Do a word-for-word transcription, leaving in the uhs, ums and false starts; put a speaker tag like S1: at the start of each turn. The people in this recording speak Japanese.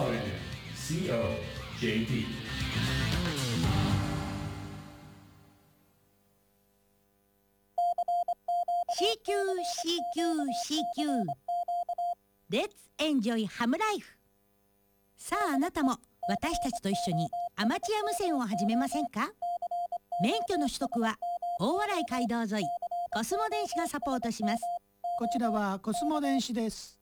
S1: Consolidated シーオージェーティー
S2: シーキュー シーキュー シーキュー Let's enjoy ハムライフ。さああなたも私たちと一緒にアマチュア無線を始めませんか？免許の取得は大洗街道沿いコスモ電子がサポートします。
S3: こちらはコスモ電子です。